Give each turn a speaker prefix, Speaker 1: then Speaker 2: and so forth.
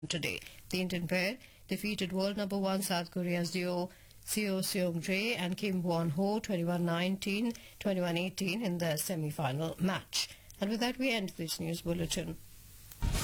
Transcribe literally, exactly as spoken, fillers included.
Speaker 1: today. The Indian pair defeated world number one South Korea's duo Seo Seung-jae and Kim Won-ho twenty-one nineteen, twenty-one eighteen in the semi-final match. And with that, we end this news bulletin.